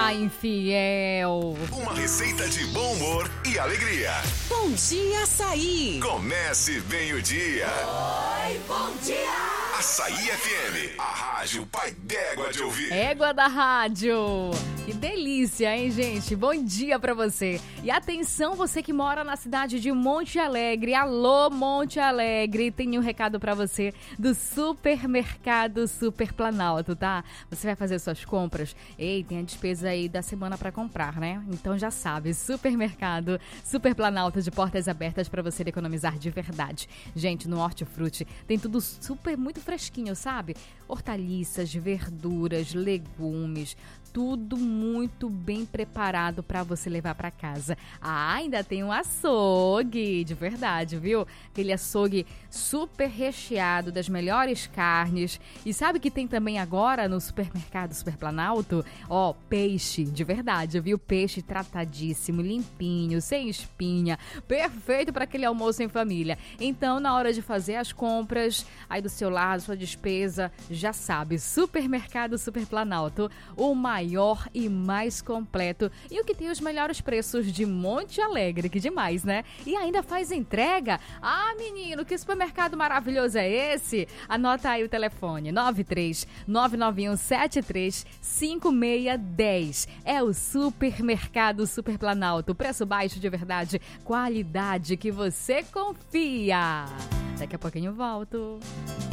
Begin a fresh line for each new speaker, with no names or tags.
infiel.
Uma receita de bom humor e alegria.
Bom dia, Açaí.
Comece bem o dia.
Oi, bom dia.
Açaí FM, a rádio pai d'égua de ouvir.
Égua da rádio. Que delícia, hein, gente? Bom dia pra você. E atenção, você que mora na cidade de Monte Alegre. Alô, Monte Alegre. Tem um recado pra você do Supermercado Super Planalto, tá? Você vai fazer suas compras. Ei, tem a despesa aí da semana pra comprar, né? Então já sabe, Supermercado Super Planalto de portas abertas pra você economizar de verdade. Gente, no Hortifruti tem tudo muito fresquinho, sabe? Hortaliças, verduras, legumes, tudo muito bem preparado para você levar para casa. Ah, ainda tem um açougue, de verdade, viu? Aquele açougue super recheado das melhores carnes. E sabe que tem também agora no Supermercado Super Planalto? Ó, peixe, de verdade, viu? Peixe tratadíssimo, limpinho, sem espinha, perfeito para aquele almoço em família. Então, na hora de fazer as compras, aí do seu lado, sua despesa, já sabe, Supermercado Super Planalto, o maior e mais completo e o que tem os melhores preços de Monte Alegre, que demais, né? E ainda faz entrega. Ah, menino, que supermercado maravilhoso é esse? Anota aí o telefone, 93-99173-5610. É o Supermercado Super Planalto, preço baixo de verdade, qualidade que você confia. Daqui a pouquinho eu volto.